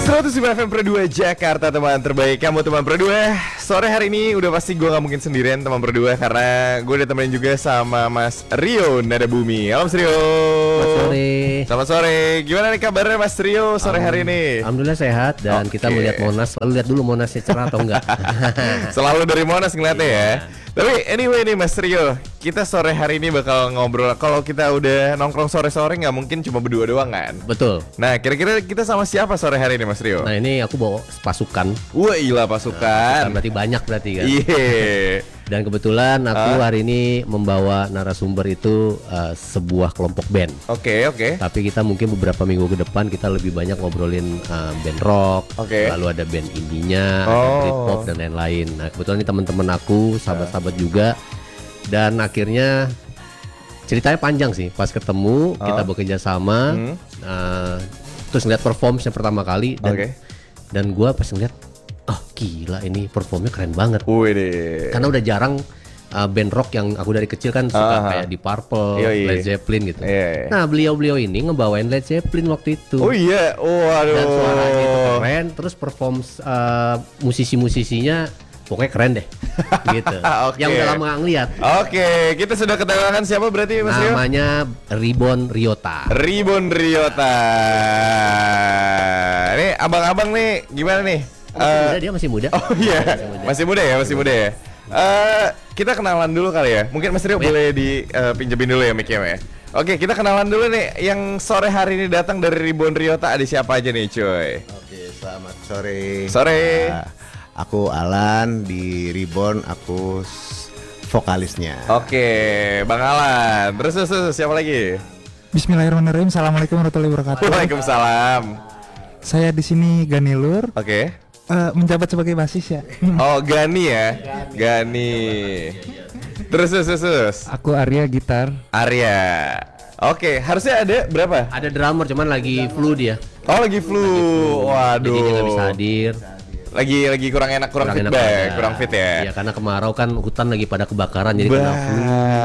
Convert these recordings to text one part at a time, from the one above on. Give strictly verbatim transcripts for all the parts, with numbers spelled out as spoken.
seratus lima F M Pro dua Jakarta, teman terbaik kamu teman Pro dua. Sore hari ini udah pasti gue gak mungkin sendirian teman Pro dua, karena gue udah temenin juga sama Mas Rio Nada Bumi. Halo Mas Rio. Selamat sore. Selamat sore. Gimana nih kabarnya Mas Rio sore hari ini? Alhamdulillah sehat dan okay. Kita melihat Monas. Lalu lihat dulu Monasnya cerah atau enggak. Selalu dari Monas ngeliatnya ya. Tapi anyway nih Mas Rio, kita sore hari ini bakal ngobrol. Kalau kita udah nongkrong sore-sore nggak mungkin cuma berdua doang kan? Betul. Nah kira-kira kita sama siapa sore hari ini Mas Rio? Nah ini aku bawa pasukan. Wah gila pasukan. Nah, berarti banyak berarti kan? Iya. Yeah. Dan kebetulan aku uh. hari ini membawa narasumber itu uh, sebuah kelompok band. Oke okay, oke. Okay. Tapi kita mungkin beberapa minggu ke depan kita lebih banyak ngobrolin uh, band rock. Oke. Okay. Lalu ada band indinya, oh. ada Britpop dan lain-lain. Nah kebetulan ini teman-teman aku, sahabat-sahabat uh. juga. Dan akhirnya ceritanya panjang sih. Pas ketemu uh. kita bekerja sama, hmm. uh, terus ngeliat perform yang pertama kali dan okay. dan gue pas ngeliat, oh gila ini performnya keren banget. Wih. Karena udah jarang uh, band rock yang aku dari kecil kan suka uh-huh. kayak di Purple, Yoi. Led Zeppelin gitu. Yeah. Nah beliau-beliau ini ngebawain Led Zeppelin waktu itu. Oh iya, oh aduh. Dan suaranya itu keren, terus perform uh, musisi-musisinya pokoknya keren deh, gitu. Okay. Yang udah lama gak ngeliat. Oke, okay. Kita sudah kedatangan siapa berarti Mas Rio? Namanya Ribbon Ryota. Ribbon Ryota. Ini abang-abang nih, gimana nih? Masih uh, muda, dia masih muda. Oh iya, masih muda, masih muda ya, masih muda ya. Uh, kita kenalan dulu kali ya. Mungkin Mas Rio oh, boleh dipinjemin uh, dulu ya mic-nya ya. Oke, kita kenalan dulu nih. Yang sore hari ini datang dari Ribbon Ryota ada siapa aja nih, cuy? Oke, selamat sore. Sore. Uh, Aku Alan di Ribbon, aku vokalisnya. Oke, Bang Alan. Terus, terus, terus siapa lagi? Bismillahirrahmanirrahim. Assalamualaikum warahmatullahi wabarakatuh. Waalaikumsalam. Saya di sini Ganilur. Oke. Uh, menjabat sebagai basis ya. Oh, Gani ya. Gani. Terus, terus, terus, terus. Aku Arya gitar. Arya. Oke, harusnya ada berapa? Ada drummer cuman lagi flu dia. Oh, lagi flu. Lagi flu. Waduh. Jadi dia nggak bisa hadir. Lagi lagi kurang enak, kurang, kurang feedback, enak kurang fit ya. Iya, karena kemarau kan hutan lagi pada kebakaran jadi kena flu.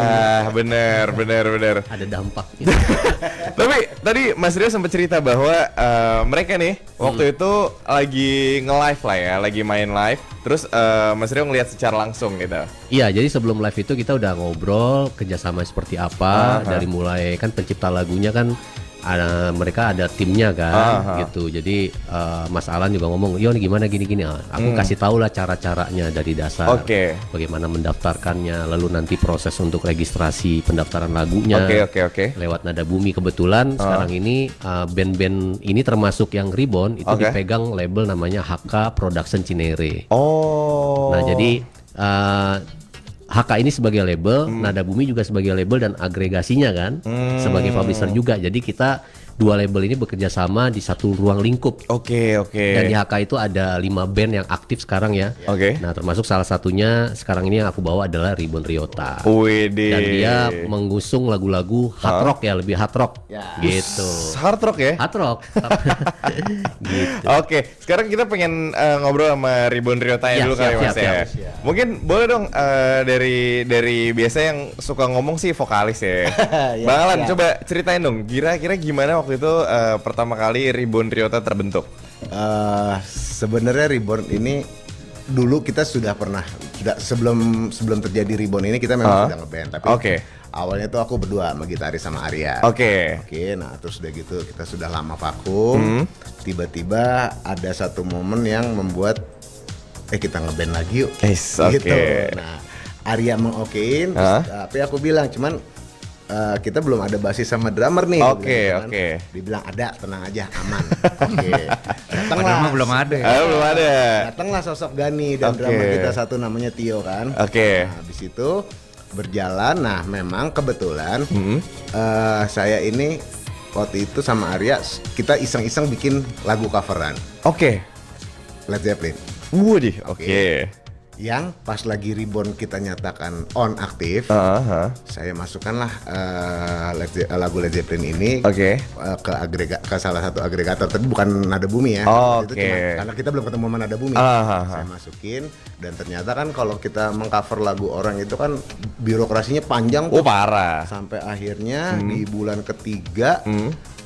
Bener, bener, bener. Ada dampak. Tapi tadi Mas Rio sempat cerita bahwa uh, mereka nih hmm. waktu itu lagi nge-live lah ya, lagi main live. Terus uh, Mas Rio ngelihat secara langsung gitu. Iya, jadi sebelum live itu kita udah ngobrol kerjasama seperti apa. Uh-huh. Dari mulai kan pencipta lagunya kan ada, mereka ada timnya kan, uh-huh. gitu. Jadi uh, Mas Alan juga ngomong, yo nih gimana gini-gini. Aku hmm. kasih tahu lah cara-caranya dari dasar, okay. bagaimana mendaftarkannya, lalu nanti proses untuk registrasi pendaftaran lagunya, okay, okay, okay. lewat Nada Bumi. Kebetulan uh. sekarang ini uh, band-band ini termasuk yang Ribbon itu okay. dipegang label namanya H K Production Cinere. Oh. Nah jadi uh, H K ini sebagai label, hmm. Nada Bumi juga sebagai label dan agregasinya kan hmm. sebagai publisher juga. Jadi kita dua label ini bekerja sama di satu ruang lingkup. Oke, okay, oke. Okay. Dan di H K itu ada lima band yang aktif sekarang ya. Oke. Okay. Nah, termasuk salah satunya sekarang ini yang aku bawa adalah Ribbon Ryota. Wede. Dan dia mengusung lagu-lagu hard rock ya, lebih hard rock. Ya. Gitu. Hard rock ya? Hard rock. Gitu. Oke, okay. Sekarang kita pengen uh, ngobrol sama Ribbon Ryota ya, dulu siap, kali Mas ya. Mungkin boleh dong uh, dari dari biasa yang suka ngomong sih vokalis ya. Ya Bang Alan, ya. Coba ceritain dong, kira-kira gimana waktu itu uh, pertama kali Ribbon Ryota terbentuk? Uh, Sebenarnya Ribbon ini dulu kita sudah pernah sudah sebelum sebelum terjadi Ribbon ini kita memang uh, sudah ngeband, tapi okay. awalnya tuh aku berdua sama gitaris sama Arya. Oke. Okay. Oke, okay, nah terus udah gitu kita sudah lama vakum. Hmm. Tiba-tiba ada satu momen yang membuat eh kita ngeband lagi yuk. Yes, gitu. Okay. Nah, Arya mengokein, huh? tapi aku bilang cuman uh, kita belum ada basis sama drummer nih. Oke, okay, oke. Okay. Dibilang ada, tenang aja, aman. Oke. Okay. Datanglah. belum ada. Ah, belum ada. Datanglah sosok Gani dan okay. drummer kita satu namanya Tio kan. Oke. Okay. Nah, habis itu berjalan. Nah, memang kebetulan hmm. uh, saya ini waktu itu sama Arya kita iseng-iseng bikin lagu coveran. Oke. Okay. Led Zeppelin. Wudi, oke. Okay. Okay. Yang pas lagi Ribbon kita nyatakan on aktif, uh-huh. saya masukkanlah uh, Led Ze- lagu Led Zeppelin ini okay. uh, ke agrega- ke salah satu agregator, tapi bukan Nada Bumi ya. Oh, itu okay. cuma, karena kita belum ketemu sama Nada Bumi. Uh-huh. Saya masukin dan ternyata kan kalau kita mengcover lagu orang itu kan birokrasinya panjang tuh. Oh, parah. Sampai akhirnya hmm. di bulan ketiga hmm.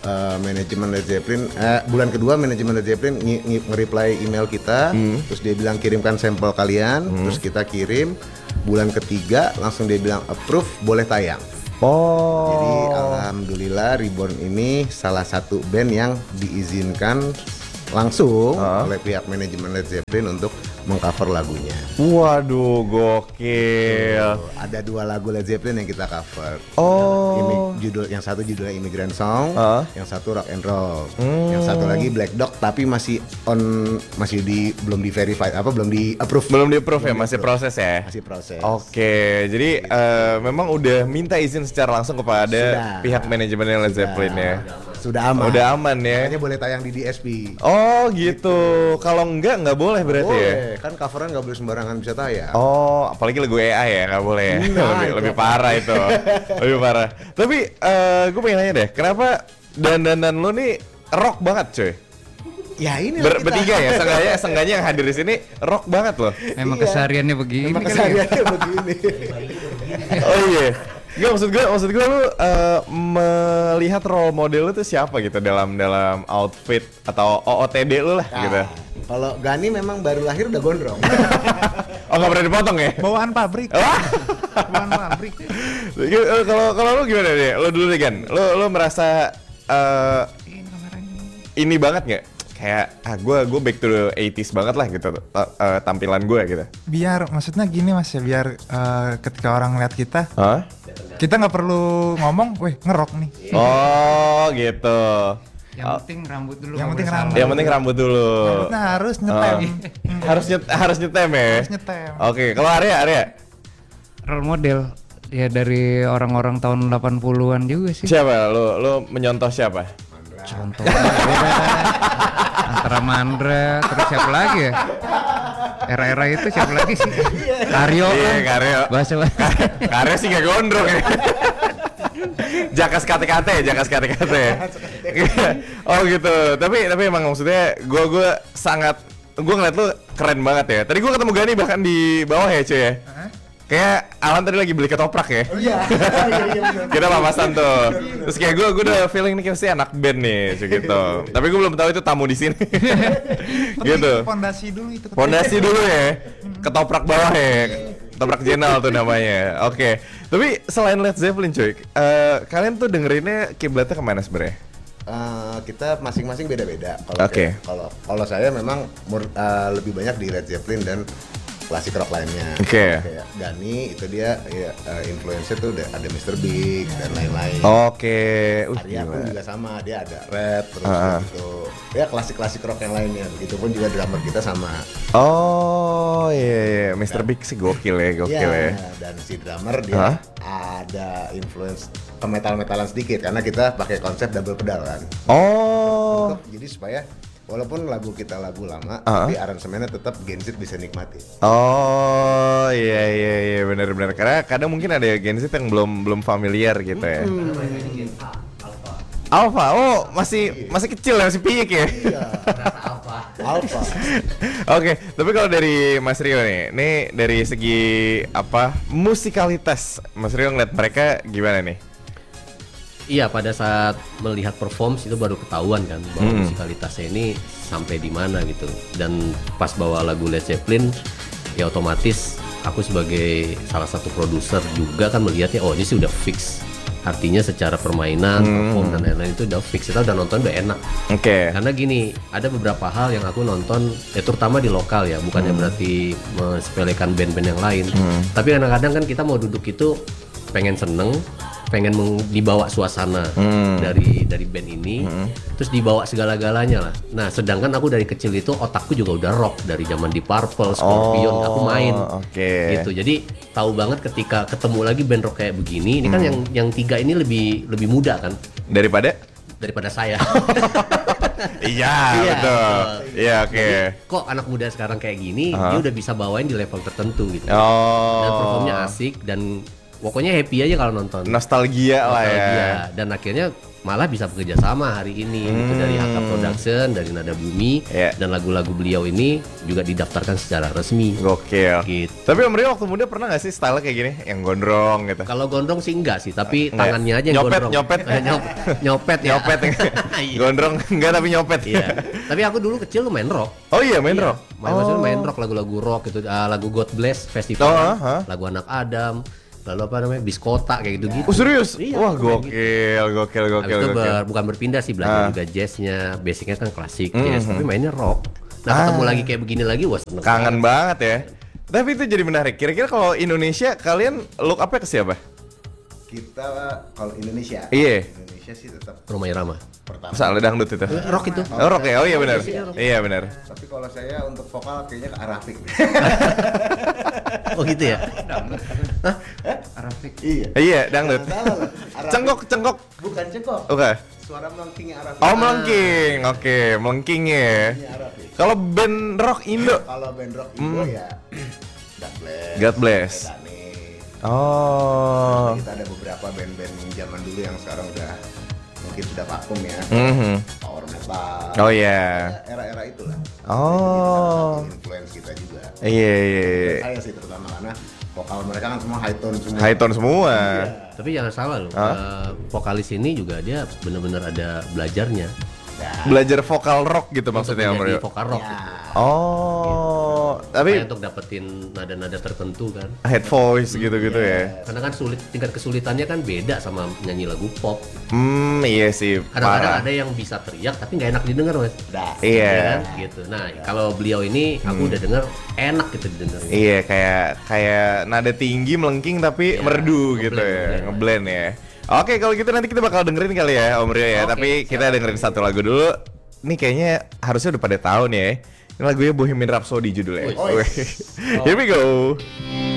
uh, manajemen Led Zeppelin uh, bulan kedua manajemen Led Zeppelin ng- ng- nge-reply email kita, hmm. terus dia bilang kirimkan sampel kalian, hmm. terus kita kirim. Bulan ketiga langsung dia bilang approve, boleh tayang. Oh. Jadi alhamdulillah Reborn ini salah satu band yang diizinkan langsung uh. oleh pihak manajemen Led Zeppelin untuk mengcover lagunya. Waduh, gokil. Tuh, ada dua lagu Led Zeppelin yang kita cover. Oh. Imi, judul yang satu judulnya Immigrant Song, uh. yang satu Rock and Roll, hmm. yang satu lagi Black Dog tapi masih on masih di belum di verified apa belum di approve. Belum di approve ya, masih proses ya. Masih proses. Oke, jadi uh, memang udah minta izin secara langsung kepada Sudah. pihak manajemen Led Zeppelin ya. Sudah aman. Udah aman ya. Makanya boleh tayang di D S P. Oh gitu. Kalau enggak nggak boleh berarti boleh. ya. Kan coveran nggak boleh sembarangan bisa tayang. Oh, apalagi lagu E A ya nggak boleh. Ya? Nah, lebih lebih parah itu. Lebih parah. Tapi uh, gue pengen nanya deh, kenapa dandanan lo nih rock banget cuy? Ya ini Ber- bertiga ya, sengaja sengaja yang hadir di sini rock banget loh. Emang iya. kesehariannya begini. Emang kesehariannya begini. Oh iya. Gak maksud gue, maksud gue lu uh, melihat role model lu tuh siapa gitu dalam dalam outfit atau O O T D lu lah nah, gitu. Kalau Gani memang baru lahir udah gondrong. Oh nggak pernah dipotong ya? Bawaan pabrik. Bawaan pabrik. Kalau kalau lu gimana deh? Lu dulu deh kan. Lu lu merasa uh, ini banget nggak? Kayak ah gue gue back to the eighties banget lah gitu uh, uh, tampilan gue gitu. Biar maksudnya gini Mas ya, biar uh, ketika orang lihat kita, huh? kita nggak perlu ngomong, weh ngerok nih. Oh gitu. Yang oh. penting rambut dulu. Yang penting rambut. Yang penting rambut dulu. Rambutnya harus nyetem. Oh. harus nyet harus nyetem ya. Harus nyetem. Oke, okay. Kalau Arya Arya role model ya dari orang-orang tahun delapan puluhan juga sih. Siapa? Lu lu menyontoh siapa? Contoh antara Mandra terus siapa lagi ya? Era-era itu siapa lagi sih? Karyo Iya, kan? Karyo. Bahasa Karyo sih gak gondrong ya. Jakas kate-kate, jakas kate-kate. Oh gitu. Tapi tapi emang maksudnya gue gue sangat gue ngeliat lu keren banget ya. Tadi gue ketemu Gani bahkan di bawah ya cuy ya. Kayak Alan tadi lagi beli ketoprak ya. Oh iya. Kita papasan tuh. Terus kayak gue gue udah feeling nih kayak anak band nih gitu. Tapi gue belum tahu itu tamu di sini. Gitu. Pondasi dulu itu. Pondasi dulu ya. Ketoprak bawah ya. Ketoprak jenal tuh namanya. Oke. Okay. Tapi selain Led Zeppelin cuy, uh, kalian tuh dengerinnya kiblatnya kemana sebenarnya? Uh, kita masing-masing beda-beda. Kalau okay. kalau kalau saya memang mur, uh, lebih banyak di Led Zeppelin dan klasik rock lainnya. Oke. Okay. Kayak Gani itu dia ya, uh, influencer tuh ada, ada mister Big dan lain-lain. Oke. Okay. Uh, Arya pun juga sama, dia ada rap terus uh-huh. gitu. Ya klasik-klasik rock yang lainnya. Begitupun juga drummer kita sama. Oh iya iya, mister Big sih gokil ya, gokil ya. Ya. Dan si drummer dia huh? ada influence ke metal-metalan sedikit karena kita pakai konsep double pedal kan. Oh. Untuk, jadi supaya walaupun lagu kita lagu lama, uh-huh. tapi aransemennya tetap Gen Z bisa nikmati. Oh iya iya iya benar-benar karena kadang mungkin ada Gen Z yang belum belum familiar gitu ya. Hmm. Alpha, oh masih masih kecil ya, masih piyik ya. Iya. Alpha. Alpha. Oke, tapi kalau dari Mas Rio nih, nih dari segi apa musikalitas, Mas Rio ngeliat mereka gimana nih? Iya, pada saat melihat performs itu baru ketahuan kan bahwa hmm. musikalitasnya ini sampai di mana gitu. Dan pas bawa lagu Led Zeppelin, ya otomatis aku sebagai salah satu produser juga kan melihatnya, oh ini sih udah fix. Artinya secara permainan, hmm. perform dan lain-lain itu udah fix, kita udah nonton udah enak. Oke. Okay. Karena gini, ada beberapa hal yang aku nonton, ya terutama di lokal ya, bukannya hmm. berarti mensepelekan band-band yang lain. Hmm. Tapi kadang-kadang kan kita mau duduk itu pengen seneng, pengen meng- dibawa suasana hmm. dari dari band ini, hmm. terus dibawa segala-galanya lah. Nah, sedangkan aku dari kecil itu otakku juga udah rock dari zaman Deep Purple, Scorpion, oh, aku main. Okay. Gitu. Jadi tahu banget ketika ketemu lagi band rock kayak begini, ini hmm. kan yang yang tiga ini lebih lebih muda kan daripada daripada saya. Iya, betul. Iya, oke. Okay. Kok anak muda sekarang kayak gini, uh-huh. dia udah bisa bawain di level tertentu gitu. Oh. Dan performnya asik dan pokoknya happy aja kalau nonton. Nostalgia, lah ya. Dan akhirnya malah bisa bekerja sama hari ini hmm. gitu, dari H K Production, dari Nada Bumi, yeah. dan lagu-lagu beliau ini juga didaftarkan secara resmi. Gokil. Gitu. Tapi Om Rio waktu muda pernah nggak sih style kayak gini, yang gondrong gitu? Kalau gondrong sih enggak sih, tapi enggak. tangannya aja yang nyopet, gondrong. Nyopet, nyopet, nyopet, ya. nyopet. Gondrong enggak tapi nyopet. Iya. Tapi aku dulu kecil main rock. Oh iya main iya. rock. Main oh. main rock, lagu-lagu rock gitu, uh, lagu God Bless Festival, oh, uh-huh. lagu Anak Adam. Lalu apa namanya, Biskota kayak gitu-gitu. Oh serius? Iya, wah gokil, gitu. gokil, gokil, Habis itu gokil. Ber, bukan berpindah sih, belajar uh. juga jazznya, basicnya kan klasik mm-hmm. jazz, tapi mainnya rock. Nah ah. ketemu lagi kayak begini lagi, wah seneng. Kangen banget ya. Tapi itu jadi menarik. Kira-kira kalau Indonesia, kalian look apa ke siapa? Kita kalau Indonesia. Iya. Indonesia sih tetap Rhoma Irama. Pertama. Masa dangdut itu? Rock itu. Oh, rock ya. Oh iya benar. Iya benar. Tapi kalau saya untuk vokal kayaknya ke Arafik. Oh gitu ya? Hah? Arafik. Iya. Iya, dangdut. Cengkok, cengkok. Bukan cengkok. Oke. Okay. Suara melengkingnya Arafik. Oh, melengking. Oke, okay. melengking ya. Kalau band rock Indo? Kalau band rock Indo hmm. ya God Bless. God Bless. Oh. Kita ada beberapa band-band zaman dulu yang sekarang udah mungkin sudah vakum ya. Mm-hmm. Power metal. Oh iya. Yeah. Era-era itulah. Oh. Influence kita juga. Iya iya. Saya sih terutama karena vokal mereka kan semua high tone semua. High tone semua. Yeah. Tapi jangan salah loh. Huh? Uh, vokalis ini juga dia benar-benar ada belajarnya. Ya. Belajar vokal rock gitu maksudnya Om Rio. Vokal rock. Ya. Gitu. Oh, gitu. Tapi supaya untuk dapetin nada-nada tertentu kan. Head voice gitu-gitu yeah. ya. Karena kan sulit, tingkat kesulitannya kan beda sama nyanyi lagu pop. Hmm, iya sih. Kadang-kadang ada yang bisa teriak tapi nggak enak didengar, Mas. Nah, iya. Ya kan? Gitu. Nah, yeah. kalau beliau ini aku hmm. udah denger enak gitu didengar. Iya, kayak kayak nada tinggi melengking tapi yeah. merdu gitu ya, ngeblend ya. Oke, kalau gitu nanti kita bakal dengerin kali ya Om Rio ya. Okay, tapi siap. Kita dengerin satu lagu dulu. Ini kayaknya harusnya udah pada tahu nih ya. Ini lagunya Bohemian Rhapsody judulnya. Oh, yes. Here we go.